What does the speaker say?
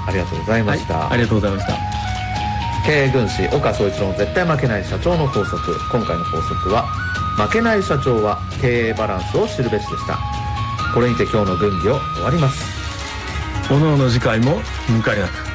ありがとうございました。 ありがとうございました。 経営軍師岡総一郎の絶対負けない社長の法則。今回の法則は、負けない社長は経営バランスを知るべしでした。これにて今日の軍議を終わります。 おのおの次回も抜かりなく。